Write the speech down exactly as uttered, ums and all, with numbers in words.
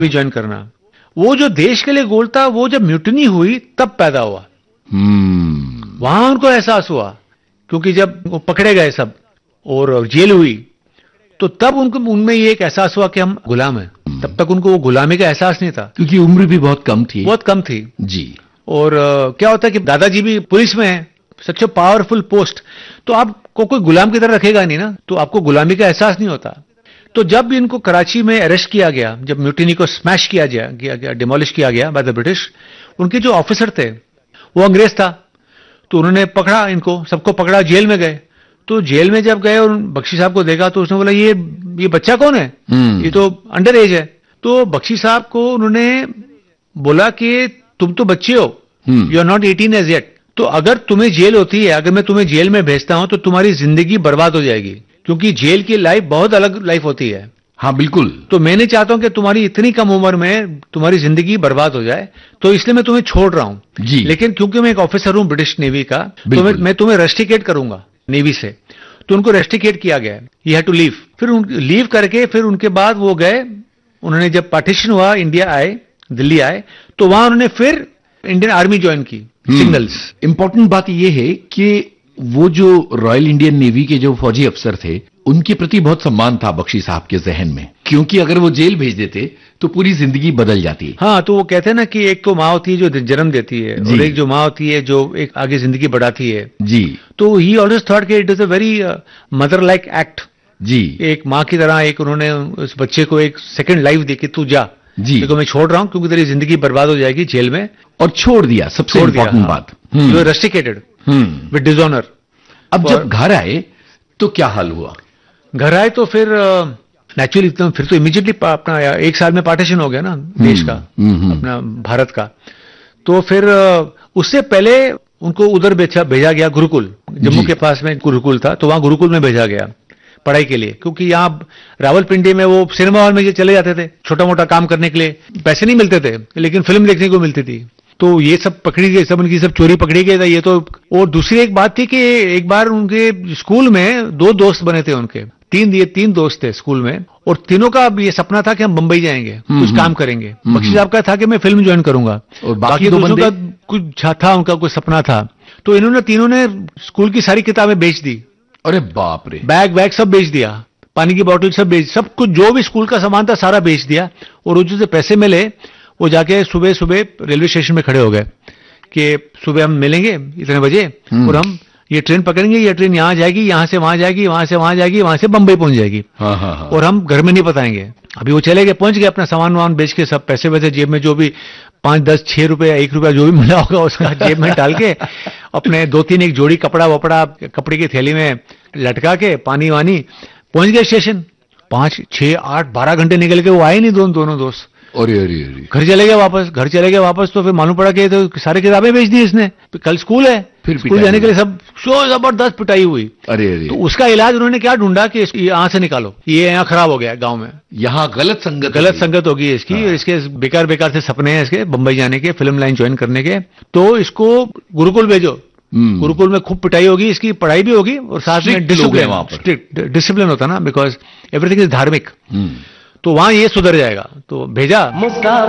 भी ज्वाइन करना। वो जो देश के लिए गोल था वो जब म्यूटनी हुई तब पैदा हुआ। हम्म वहां उनको एहसास हुआ, क्योंकि जब वो पकड़े गए सब और जेल हुई तो तब उनको उनमें ये एक एहसास हुआ कि हम गुलाम हैं। तब तक उनको वो गुलामी का एहसास नहीं था, क्योंकि उम्र भी बहुत कम थी। बहुत कम थी जी। और uh, क्या होता है कि दादाजी भी पुलिस में है, सच ए पावरफुल पोस्ट, तो आपको कोई गुलाम की तरह रखेगा नहीं ना, तो आपको गुलामी का एहसास नहीं होता। तो जब भी इनको कराची में अरेस्ट किया गया, जब म्यूटिनी को स्मैश किया गया किया गया डिमोलिश किया गया बाय द ब्रिटिश, उनके जो ऑफिसर थे वो अंग्रेज था, तो उन्होंने पकड़ा इनको, सबको पकड़ा, जेल में गए। तो जेल में जब गए और बख्शी साहब को देखा तो उसने बोला ये ये बच्चा कौन है, ये तो अंडर एज है। तो बख्शी साहब को उन्होंने बोला कि तुम तो बच्चे हो, you are not eighteen as yet, तो अगर तुम्हें जेल होती है, अगर मैं तुम्हें जेल में भेजता हूं तो तुम्हारी जिंदगी बर्बाद हो जाएगी, क्योंकि जेल की लाइफ बहुत अलग लाइफ होती है। हाँ बिल्कुल। तो मैं नहीं चाहता हूं कि तुम्हारी इतनी कम उम्र में तुम्हारी जिंदगी बर्बाद हो जाए, तो इसलिए मैं तुम्हें छोड़ रहा हूं जी। लेकिन क्योंकि मैं एक ऑफिसर हूं ब्रिटिश नेवी का, तो मैं, मैं तुम्हें रेस्टिकेट करूंगा नेवी से। तो उनको रेस्टिकेट किया गया, यू हैव टू लीव। फिर लीव करके फिर उनके बाद वो गए, उन्होंने जब पार्टीशन हुआ, इंडिया आए, दिल्ली आए, तो वहां उन्होंने फिर इंडियन आर्मी ज्वाइन की, सिग्नल्स। इंपॉर्टेंट बात यह है कि वो जो रॉयल इंडियन नेवी के जो फौजी अफसर थे उनके प्रति बहुत सम्मान था बख्शी साहब के जहन में, क्योंकि अगर वो जेल भेज देते तो पूरी जिंदगी बदल जाती। हाँ, तो वो कहते हैं ना कि एक तो माँ होती है जो जन्म देती है और एक जो माँ होती है जो एक आगे जिंदगी बढ़ाती है जी। तो ही ऑलवेज थॉट कि it is a very mother like act जी। एक माँ की तरह एक उन्होंने उस बच्चे को एक सेकंड लाइफ दी कि तू जा जी, देखो मैं छोड़ रहा हूं क्योंकि तेरी जिंदगी बर्बाद हो जाएगी जेल में, और छोड़ दिया। सबसे इंपॉर्टेंट बात, you are rusticated with dishonour. अब जब घर आए तो क्या हाल हुआ? घर आए तो फिर नेचुरली uh, फिर तो इमीडिएटली अपना एक साल में पार्टीशन हो गया ना देश का, अपना भारत का। तो फिर uh, उससे पहले उनको उधर भेजा भेजा गया गुरुकुल, जम्मू के पास में गुरुकुल था, तो वहां गुरुकुल में भेजा गया पढ़ाई के लिए, क्योंकि यहाँ रावलपिंडी में वो सिनेमा हॉल में ये चले जाते थे छोटा मोटा काम करने के लिए, पैसे नहीं मिलते थे लेकिन फिल्म देखने को मिलती थी। तो ये सब पकड़ी गई, सब उनकी सब चोरी पकड़ी गई था ये तो। और दूसरी एक बात थी कि एक बार उनके स्कूल में दो दोस्त बने थे उनके, तीन ये तीन दोस्त थे स्कूल में, और तीनों का ये सपना था कि हम बम्बई जाएंगे, कुछ काम करेंगे। बख्शी साहब का था कि मैं फिल्म ज्वाइन करूंगा, और बाकी दो बंदों का कुछ था, उनका कुछ सपना था। तो इन्होंने तीनों ने स्कूल की सारी किताबें बेच दी। अरे बाप रे! बैग वैग सब बेच दिया, पानी की बोतल सब बेच, सब कुछ जो भी स्कूल का सामान था सारा बेच दिया। और वो जो पैसे मिले वो जाके सुबह सुबह रेलवे स्टेशन में खड़े हो गए कि सुबह हम मिलेंगे इतने बजे और हम ये ट्रेन पकड़ेंगे, ये ट्रेन यहाँ जाएगी, यहाँ से वहां जाएगी, वहां से वहां जाएगी, वहां से बम्बई पहुंच जाएगी। हाँ, हाँ, हाँ। और हम घर में नहीं बताएंगे। अभी वो चले गए, पहुंच गए, अपना सामान वामान बेच के सब पैसे वैसे जेब में जो भी पांच दस छह रुपया एक रुपया जो भी मिला होगा उसका जेब में डाल के अपने दो तीन एक जोड़ी कपड़ा वपड़ा कपड़े की थैली में लटका के पानी वानी पहुंच गए स्टेशन। पांच छह आठ बारह घंटे निकल के वो आए नहीं दोनों दोनों दोस्त। अरे अरे अरे घर चले गए वापस, घर चले गए वापस। तो फिर मालूम पड़ा कि तो सारी किताबें बेच दी इसने, कल स्कूल है, फिर स्कूल जाने के लिए सब शो जबरदस्त पिटाई हुई। अरे अरे तो उसका इलाज उन्होंने क्या ढूंढा कि यहाँ से निकालो, ये यहाँ खराब हो गया गांव में, यहाँ गलत संगत गलत संगत होगी इसकी। हाँ। इसके बेकार बेकार से सपने हैं इसके बंबई जाने के, फिल्म लाइन ज्वाइन करने के, तो इसको गुरुकुल भेजो। गुरुकुल में खूब पिटाई होगी, इसकी पढ़ाई भी होगी और साथ में डिसिप्लिन, स्ट्रिक्ट डिसिप्लिन होता ना, बिकॉज एवरीथिंग इज धार्मिक, तो वहां ये सुधर जाएगा। तो भेजा।